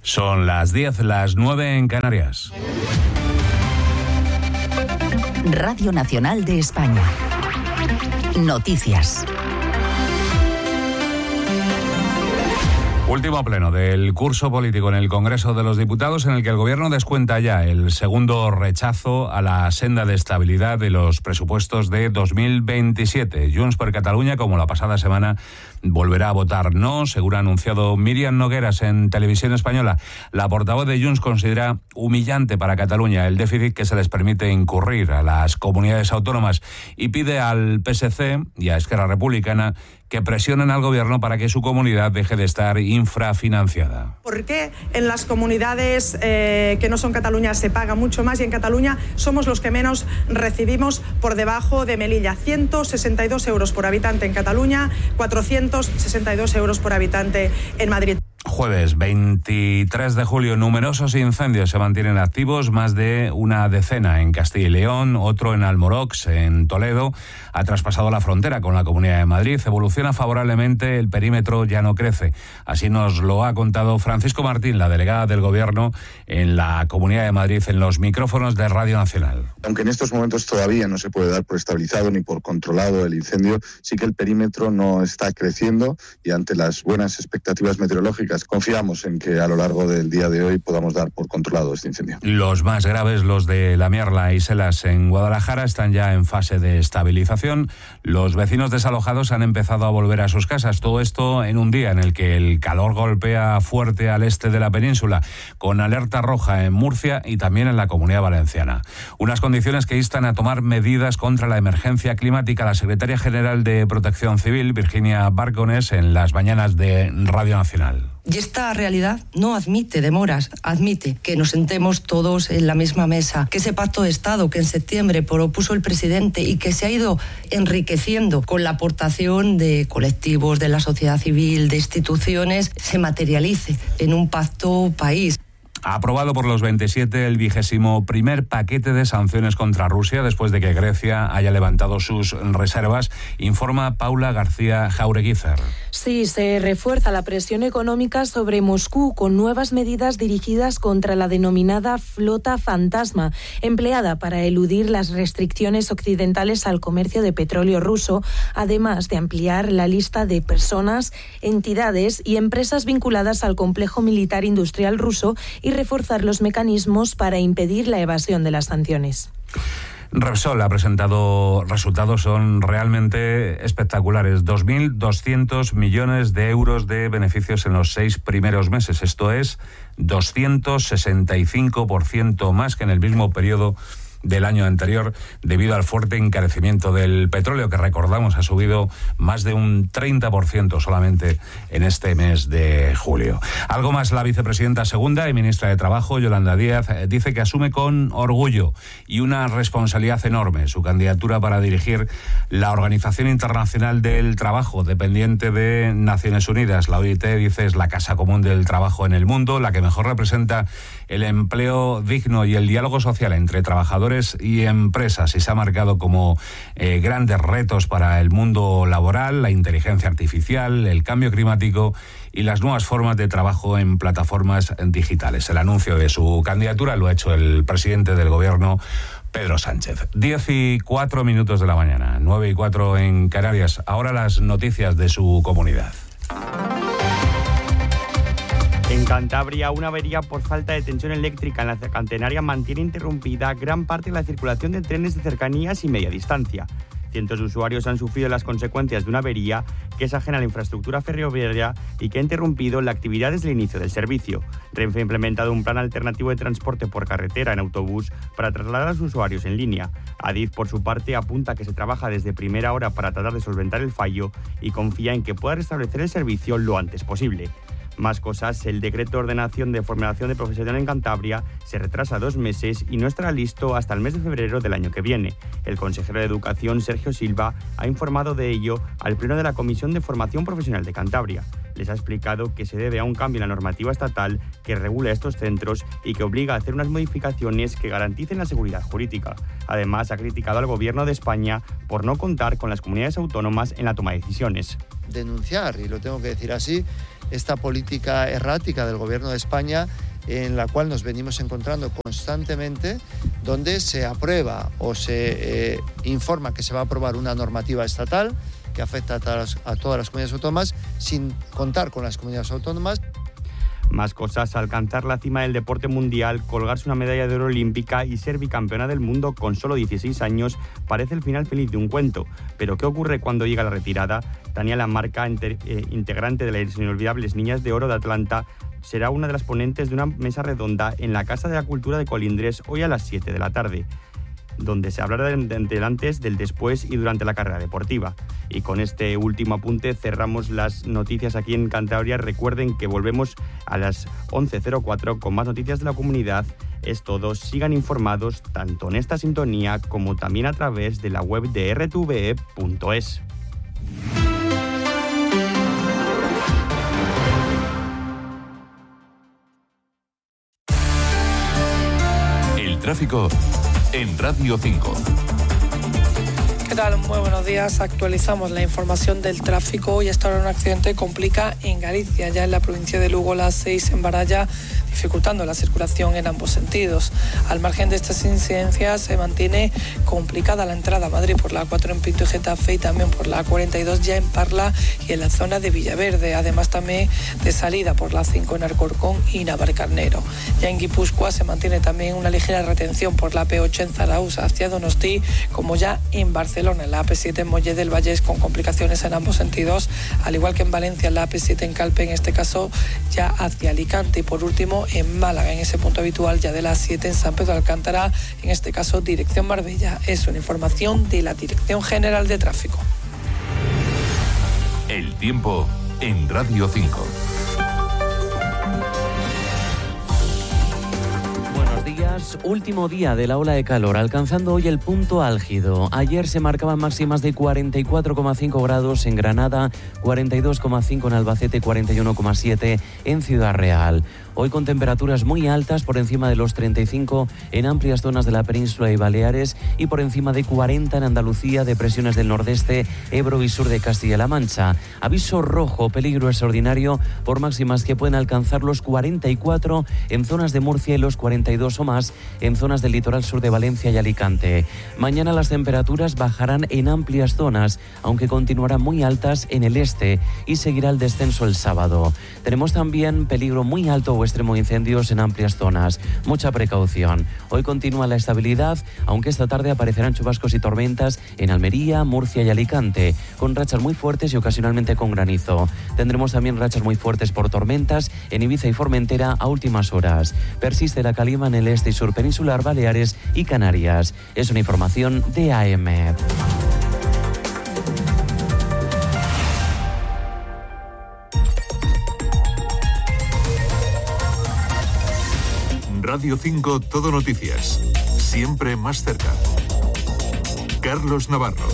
Son las 10, las 9 en Canarias. Radio Nacional de España. Noticias. Último pleno del curso político en el Congreso de los Diputados, en el que el Gobierno descuenta ya el segundo rechazo a la senda de estabilidad de los presupuestos de 2027. Junts per Catalunya, como la pasada semana, volverá a votar no, según ha anunciado Míriam Nogueras en Televisión Española. La portavoz de Junts considera humillante para Cataluña el déficit que se les permite incurrir a las comunidades autónomas y pide al PSC y a Esquerra Republicana que presionen al Gobierno para que su comunidad deje de estar infrafinanciada. ¿Por qué en las comunidades que no son Cataluña se paga mucho más y en Cataluña somos los que menos recibimos por debajo de Melilla? 162 euros por habitante en Cataluña, 462 euros por habitante en Madrid. Jueves 23 de julio, numerosos incendios se mantienen activos, más de una decena en Castilla y León, otro en Almorox, en Toledo, ha traspasado la frontera con la Comunidad de Madrid, evoluciona favorablemente, el perímetro ya no crece. Así nos lo ha contado Francisco Martín, la delegada del Gobierno en la Comunidad de Madrid, en los micrófonos de Radio Nacional. Aunque en estos momentos todavía no se puede dar por estabilizado ni por controlado el incendio, sí que el perímetro no está creciendo y ante las buenas expectativas meteorológicas confiamos en que a lo largo del día de hoy podamos dar por controlado este incendio. Los más graves, los de La Mierla y Selas en Guadalajara, están ya en fase de estabilización. Los vecinos desalojados han empezado a volver a sus casas. Todo esto en un día en el que el calor golpea fuerte al este de la península, con alerta roja en Murcia y también en la Comunidad Valenciana. Unas condiciones que instan a tomar medidas contra la emergencia climática. La secretaria general de Protección Civil, Virginia Barcones, en las mañanas de Radio Nacional. Y esta realidad no admite demoras, admite que nos sentemos todos en la misma mesa, que ese pacto de Estado que en septiembre propuso el presidente y que se ha ido enriqueciendo con la aportación de colectivos, de la sociedad civil, de instituciones, se materialice en un pacto país. Ha aprobado por los 27 el 21º paquete de sanciones contra Rusia después de que Grecia haya levantado sus reservas, informa Paula García Jaureguízar. Sí, se refuerza la presión económica sobre Moscú con nuevas medidas dirigidas contra la denominada flota fantasma, empleada para eludir las restricciones occidentales al comercio de petróleo ruso, además de ampliar la lista de personas, entidades y empresas vinculadas al complejo militar industrial ruso y reforzar los mecanismos para impedir la evasión de las sanciones. Repsol ha presentado resultados, son realmente espectaculares. 2.200 millones de euros de beneficios en los 6 primeros meses. Esto es 265% más que en el mismo periodo del año anterior, debido al fuerte encarecimiento del petróleo, que recordamos ha subido más de un 30% solamente en este mes de julio. Algo más, la vicepresidenta segunda y ministra de Trabajo, Yolanda Díaz, dice que asume con orgullo y una responsabilidad enorme su candidatura para dirigir la Organización Internacional del Trabajo, dependiente de Naciones Unidas. La OIT, dice, es la casa común del trabajo en el mundo, la que mejor representa el empleo digno y el diálogo social entre trabajadores y empresas, y se ha marcado como grandes retos para el mundo laboral, la inteligencia artificial, el cambio climático y las nuevas formas de trabajo en plataformas digitales. El anuncio de su candidatura lo ha hecho el presidente del Gobierno, Pedro Sánchez. 10:04 de la mañana, 9:04 en Canarias. Ahora las noticias de su comunidad. En Cantabria, una avería por falta de tensión eléctrica en la catenaria mantiene interrumpida gran parte de la circulación de trenes de cercanías y media distancia. Cientos de usuarios han sufrido las consecuencias de una avería que es ajena a la infraestructura ferroviaria y que ha interrumpido la actividad desde el inicio del servicio. Renfe ha implementado un plan alternativo de transporte por carretera en autobús para trasladar a los usuarios en línea. Adif, por su parte, apunta que se trabaja desde primera hora para tratar de solventar el fallo y confía en que pueda restablecer el servicio lo antes posible. Más cosas, el decreto de ordenación de formación de profesional en Cantabria se retrasa 2 meses y no estará listo hasta el mes de febrero del año que viene. El consejero de Educación, Sergio Silva, ha informado de ello al Pleno de la Comisión de Formación Profesional de Cantabria. Les ha explicado que se debe a un cambio en la normativa estatal que regula estos centros y que obliga a hacer unas modificaciones que garanticen la seguridad jurídica. Además, ha criticado al Gobierno de España por no contar con las comunidades autónomas en la toma de decisiones. Denunciar, y lo tengo que decir así, esta política errática del Gobierno de España, en la cual nos venimos encontrando constantemente, donde se aprueba o se informa que se va a aprobar una normativa estatal que afecta a todas las comunidades autónomas, sin contar con las comunidades autónomas. Más cosas: alcanzar la cima del deporte mundial, colgarse una medalla de oro olímpica y ser bicampeona del mundo con solo 16 años parece el final feliz de un cuento. Pero ¿qué ocurre cuando llega la retirada? Tania Lamarca, integrante de las inolvidables Niñas de Oro de Atlanta, será una de las ponentes de una mesa redonda en la Casa de la Cultura de Colindres hoy a las 7 de la tarde, donde se hablará del antes, del después y durante la carrera deportiva. Y con este último apunte cerramos las noticias aquí en Cantabria. Recuerden que volvemos a las 11:04 con más noticias de la comunidad. Es todo. Sigan informados tanto en esta sintonía como también a través de la web de rtve.es. El tráfico en Radio 5. ¿Qué tal? Muy buenos días. Actualizamos la información del tráfico. Hoy hasta ahora un accidente complica en Galicia, ya en la provincia de Lugo, la 6 en Baralla, dificultando la circulación en ambos sentidos. Al margen de estas incidencias, se mantiene complicada la entrada a Madrid por la A4 en Pinto y Getafe y también por la A42 ya en Parla y en la zona de Villaverde. Además también de salida por la 5 en Alcorcón y Navalcarnero. Ya en Guipúzcoa se mantiene también una ligera retención por la P8 en Zarauz hacia Donosti, como ya en Barcelona, en la AP7 en Molle del Vallés, con complicaciones en ambos sentidos, al igual que en Valencia, en la AP7 en Calpe, en este caso ya hacia Alicante. Y por último, en Málaga, en ese punto habitual ya de las 7 en San Pedro de Alcántara, en este caso dirección Marbella. Es una información de la Dirección General de Tráfico. El tiempo en Radio 5. Último día de la ola de calor, alcanzando hoy el punto álgido. Ayer se marcaban máximas de 44,5 grados en Granada, 42,5 en Albacete, 41,7 en Ciudad Real. Hoy con temperaturas muy altas, por encima de los 35 en amplias zonas de la península y Baleares y por encima de 40 en Andalucía, depresiones del nordeste, Ebro y sur de Castilla-La Mancha. Aviso rojo, peligro extraordinario por máximas que pueden alcanzar los 44 en zonas de Murcia y los 42 o más en zonas del litoral sur de Valencia y Alicante. Mañana las temperaturas bajarán en amplias zonas, aunque continuarán muy altas en el este y seguirá el descenso el sábado. Tenemos también peligro muy alto o extremo de incendios en amplias zonas. Mucha precaución. Hoy continúa la estabilidad, aunque esta tarde aparecerán chubascos y tormentas en Almería, Murcia y Alicante, con rachas muy fuertes y ocasionalmente con granizo. Tendremos también rachas muy fuertes por tormentas en Ibiza y Formentera a últimas horas. Persiste la calima en el este y sur peninsular, Baleares y Canarias. Es una información de AEMET. Radio 5 Todo Noticias. Siempre más cerca. Carlos Navarro.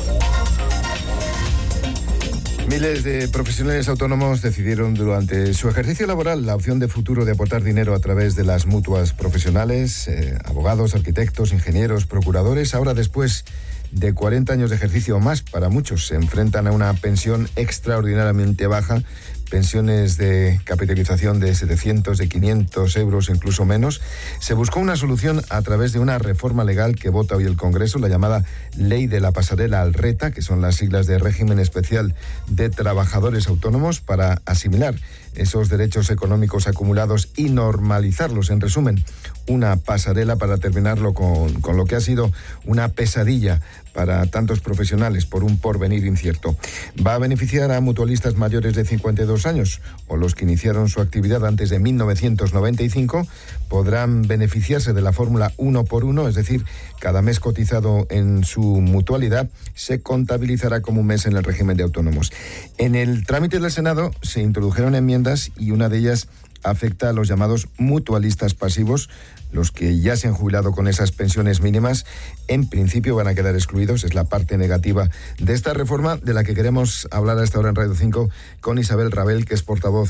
Miles de profesionales autónomos decidieron durante su ejercicio laboral la opción de futuro de aportar dinero a través de las mutuas profesionales, abogados, arquitectos, ingenieros, procuradores. Ahora, después de 40 años de ejercicio o más, para muchos se enfrentan a una pensión extraordinariamente baja, pensiones de capitalización de 700, de 500 euros, incluso menos. Se buscó una solución a través de una reforma legal que vota hoy el Congreso, la llamada Ley de la Pasarela al RETA, que son las siglas de Régimen Especial de Trabajadores Autónomos, para asimilar esos derechos económicos acumulados y normalizarlos. En resumen, una pasarela para terminarlo con lo que ha sido una pesadilla para tantos profesionales por un porvenir incierto. Va a beneficiar a mutualistas mayores de 52 años o los que iniciaron su actividad antes de 1995. Podrán beneficiarse de la fórmula 1 por 1, es decir, cada mes cotizado en su mutualidad se contabilizará como un mes en el régimen de autónomos. En el trámite del Senado se introdujeron enmiendas y una de ellas afecta a los llamados mutualistas pasivos. Los que ya se han jubilado con esas pensiones mínimas, en principio van a quedar excluidos. Es la parte negativa de esta reforma, de la que queremos hablar a esta hora en Radio 5 con Isabel Rabel, que es portavoz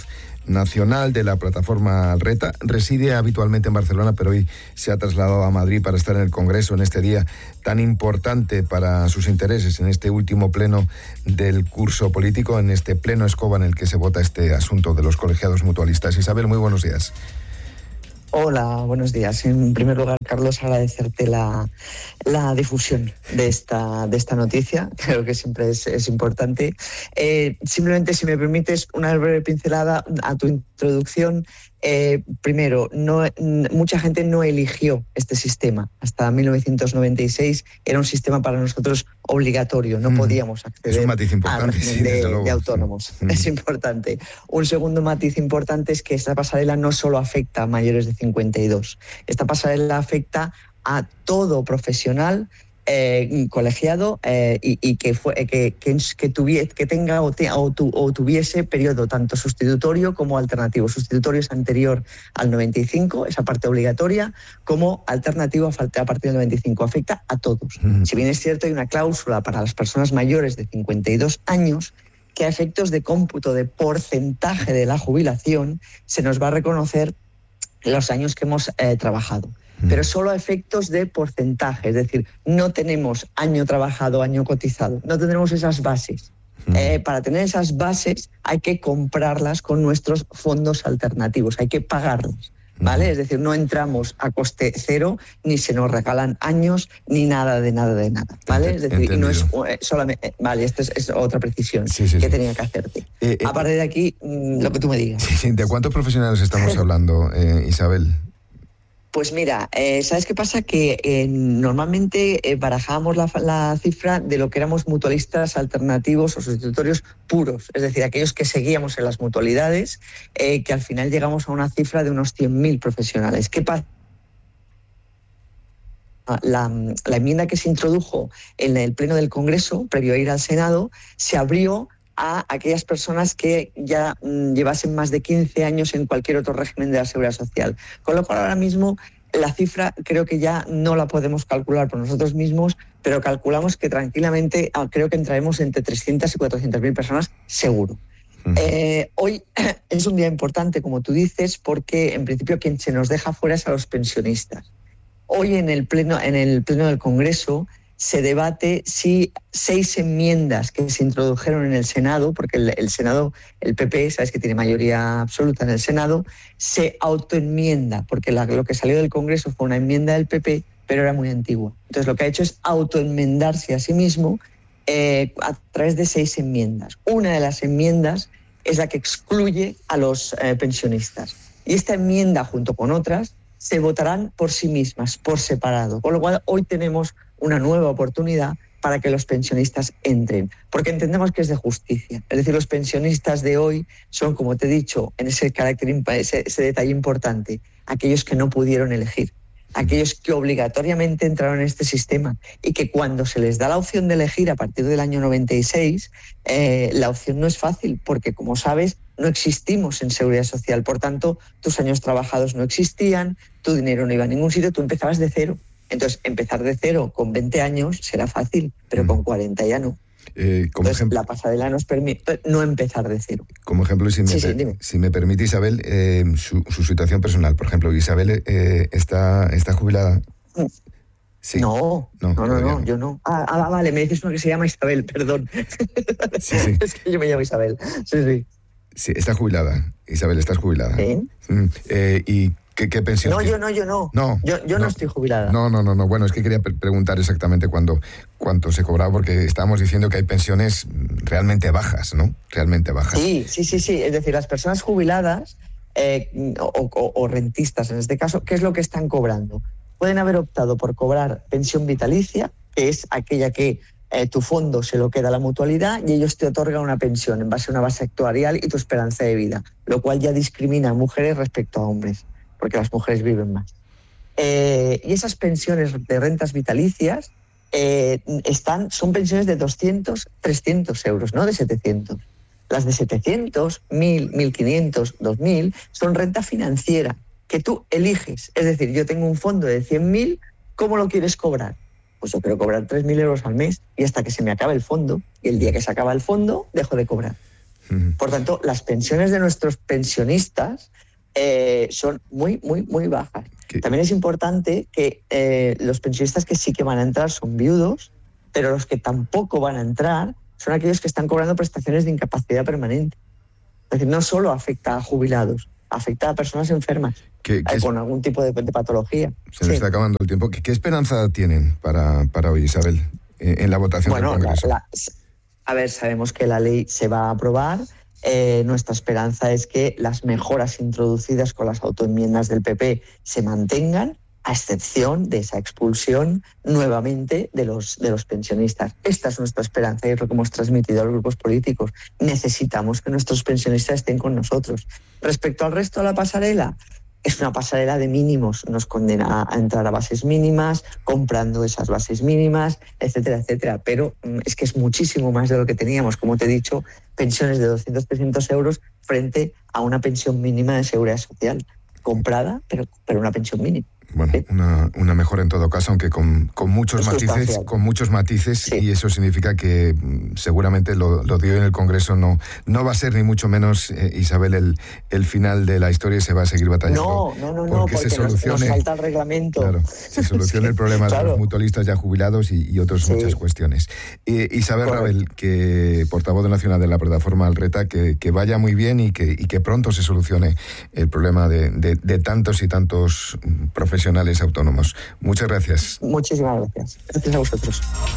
nacional de la plataforma Reta. Reside habitualmente en Barcelona, pero hoy se ha trasladado a Madrid para estar en el Congreso en este día tan importante para sus intereses, en este último pleno del curso político, en este pleno escoba en el que se vota este asunto de los colegiados mutualistas. Isabel, muy buenos días. Hola, buenos días. En primer lugar, Carlos, agradecerte la difusión de esta noticia. Creo que siempre es importante. Simplemente, si me permites, una breve pincelada a tu introducción. Primero, mucha gente no eligió este sistema. Hasta 1996 era un sistema para nosotros obligatorio, no podíamos acceder al régimen de autónomos. Es importante. Un segundo matiz importante es que esta pasarela no solo afecta a mayores de 52. Esta pasarela afecta a todo profesional colegiado y que tenga o tuviese periodo tanto sustitutorio como alternativo. Sustitutorio es anterior al 95, esa parte obligatoria, como alternativo a partir del 95. Afecta a todos. Si bien es cierto, hay una cláusula para las personas mayores de 52 años que a efectos de cómputo de porcentaje de la jubilación se nos va a reconocer los años que hemos trabajado. Pero solo a efectos de porcentaje, es decir, no tenemos año trabajado, año cotizado, no tendremos esas bases. Para tener esas bases hay que comprarlas con nuestros fondos alternativos, hay que pagarlas, ¿vale? Es decir, no entramos a coste cero, ni se nos regalan años, ni nada, ¿vale? Es decir, y no es solamente... Vale, esta es otra precisión que tenía que hacerte. A partir de aquí, lo que tú me digas. ¿De cuántos profesionales estamos hablando, Isabel? Pues mira, ¿sabes qué pasa? Que normalmente barajábamos la cifra de lo que éramos mutualistas alternativos o sustitutorios puros, es decir, aquellos que seguíamos en las mutualidades, que al final llegamos a una cifra de unos 100.000 profesionales. ¿Qué pasa? La enmienda que se introdujo en el Pleno del Congreso, previo a ir al Senado, se abrió a aquellas personas que ya llevasen más de 15 años en cualquier otro régimen de la Seguridad Social. Con lo cual, ahora mismo, la cifra creo que ya no la podemos calcular por nosotros mismos, pero calculamos que tranquilamente creo que entraremos entre 300 y 400.000 personas, seguro. Hoy es un día importante, como tú dices, porque en principio quien se nos deja fuera es a los pensionistas. Hoy en el Pleno del Congreso se debate si 6 enmiendas que se introdujeron en el Senado, porque el Senado, el PP, sabes que tiene mayoría absoluta en el Senado, se autoenmienda, porque lo que salió del Congreso fue una enmienda del PP, pero era muy antigua. Entonces lo que ha hecho es autoenmendarse a sí mismo a través de 6 enmiendas. Una de las enmiendas es la que excluye a los pensionistas. Y esta enmienda, junto con otras, se votarán por sí mismas, por separado. Con lo cual, hoy tenemos una nueva oportunidad para que los pensionistas entren, porque entendemos que es de justicia. Es decir, los pensionistas de hoy son, como te he dicho, en ese detalle importante, aquellos que no pudieron elegir, aquellos que obligatoriamente entraron en este sistema y que cuando se les da la opción de elegir a partir del año 96, la opción no es fácil, porque, como sabes, no existimos en Seguridad Social. Por tanto, tus años trabajados no existían, tu dinero no iba a ningún sitio, tú empezabas de cero. Entonces, empezar de cero con 20 años será fácil, pero con 40 ya no. Entonces, la pasarela nos permite no empezar de cero. Como ejemplo, si me permite, Isabel, su situación personal. Por ejemplo, Isabel está jubilada. Sí. No, yo no. Vale, me dices uno que se llama Isabel, perdón. Sí. Es que yo me llamo Isabel. Sí. Sí, está jubilada. Isabel, estás jubilada. ¿Sí? ¿Y qué pensión? No, yo no. Yo no estoy jubilada. No. Bueno, es que quería preguntar exactamente cuánto se cobraba, porque estábamos diciendo que hay pensiones realmente bajas, ¿no? Realmente bajas. Sí. Es decir, las personas jubiladas o rentistas, en este caso, ¿qué es lo que están cobrando? Pueden haber optado por cobrar pensión vitalicia, que es aquella que tu fondo se lo queda a la mutualidad y ellos te otorgan una pensión en base a una base actuarial y tu esperanza de vida, lo cual ya discrimina a mujeres respecto a hombres, porque las mujeres viven más. Y esas pensiones de rentas vitalicias son pensiones de 200, 300 euros, no de 700. Las de 700, 1.000, 1.500, 2.000 son renta financiera que tú eliges. Es decir, yo tengo un fondo de 100.000, ¿cómo lo quieres cobrar? Pues yo quiero cobrar 3.000 euros al mes y hasta que se me acabe el fondo. Y el día que se acaba el fondo, dejo de cobrar. Por tanto, las pensiones de nuestros pensionistas son muy, muy, muy bajas. También es importante que los pensionistas que sí que van a entrar son viudos, pero los que tampoco van a entrar son aquellos que están cobrando prestaciones de incapacidad permanente. Es decir, no solo afecta a jubilados, afecta a personas enfermas con algún tipo de patología. Se nos está acabando el tiempo. ¿Qué esperanza tienen para hoy, Isabel, en la votación del Congreso? A ver, sabemos que la ley se va a aprobar. Nuestra esperanza es que las mejoras introducidas con las autoenmiendas del PP se mantengan, a excepción de esa expulsión nuevamente de los pensionistas. Esta es nuestra esperanza y es lo que hemos transmitido a los grupos políticos. Necesitamos que nuestros pensionistas estén con nosotros. Respecto al resto de la pasarela, es una pasarela de mínimos, nos condena a entrar a bases mínimas, comprando esas bases mínimas, etcétera, etcétera. Pero es que es muchísimo más de lo que teníamos, como te he dicho, pensiones de 200, 300 euros frente a una pensión mínima de seguridad social, comprada, pero una pensión mínima. Bueno, una mejora en todo caso, aunque con muchos matices, sí. Y eso significa que seguramente lo de hoy en el Congreso no va a ser ni mucho menos, Isabel, el final de la historia y se va a seguir batallando. No, porque se solucione, nos falta el reglamento. Claro, se solucione el problema de los mutualistas ya jubilados y otras muchas cuestiones. Isabel Rabel, que portavoz nacional de la plataforma Alreta, que vaya muy bien y que pronto se solucione el problema de tantos y tantos profesionales autónomos. Muchas gracias. Muchísimas gracias. Gracias a vosotros.